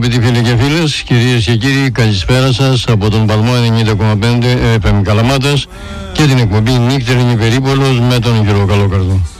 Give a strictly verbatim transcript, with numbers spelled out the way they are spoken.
Αγαπητοί φίλοι και φίλες, κυρίες και κύριοι, καλησπέρα σας από τον Παλμό ενενήντα κόμμα πέντε εφ εμ Καλαμάτας και την εκπομπή Νύχτερινη Περίπολος με τον Γιώργο Καλόκαρδο.